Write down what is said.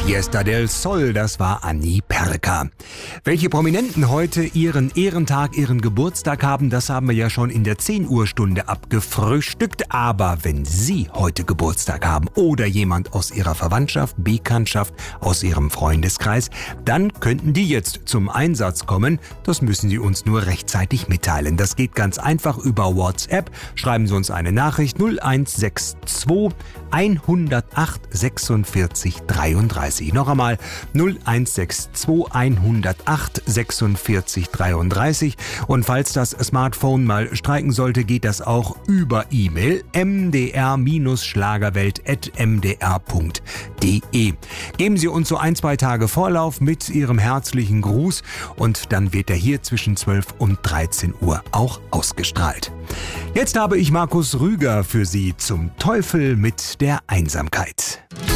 Fiesta del Sol, das war Annie Perka. Welche Prominenten heute ihren Ehrentag, ihren Geburtstag haben, das haben wir ja schon in der 10 Uhr Stunde abgefrühstückt. Aber wenn Sie heute Geburtstag haben oder jemand aus Ihrer Verwandtschaft, Bekanntschaft, aus Ihrem Freundeskreis, dann könnten die jetzt zum Einsatz kommen. Das müssen Sie uns nur rechtzeitig mitteilen. Das geht ganz einfach über WhatsApp. Schreiben Sie uns eine Nachricht 0162 108 46 33. Noch einmal 0162 108 46 33. Und falls das Smartphone mal streiken sollte, geht das auch über E-Mail mdr-schlagerwelt@mdr.de. Geben Sie uns so 1-2 Tage Vorlauf mit Ihrem herzlichen Gruß und dann wird er hier zwischen 12 und 13 Uhr auch ausgestrahlt. Jetzt habe ich Markus Rüger für Sie zum Teufel mit der Einsamkeit.